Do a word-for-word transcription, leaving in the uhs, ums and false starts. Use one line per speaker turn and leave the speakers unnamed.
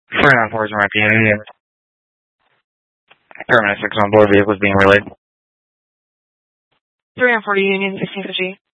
four nine four is my P N. Permanent six on board vehicles being relayed.
three nine four Union, sixteen fifty.